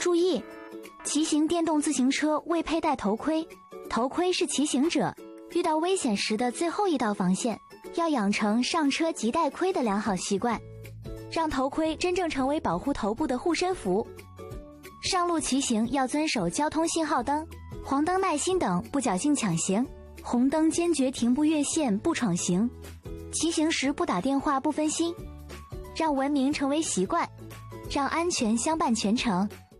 注意，骑行电动自行车未佩戴头盔，头盔是骑行者遇到危险时的最后一道防线，要养成上车即戴盔的良好习惯，让头盔真正成为保护头部的护身符。上路骑行要遵守交通信号灯，黄灯耐心等，不侥幸抢行，红灯坚决停步越线不闯行，骑行时不打电话不分心，让文明成为习惯，让安全相伴全程。